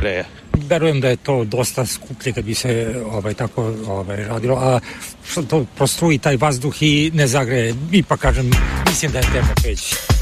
greje. Verujem da je to dosta skuplje kad bi se tako radilo, a što to prostruji taj vazduh i ne zagreje. Ipak kažem, mislim da je tema peć.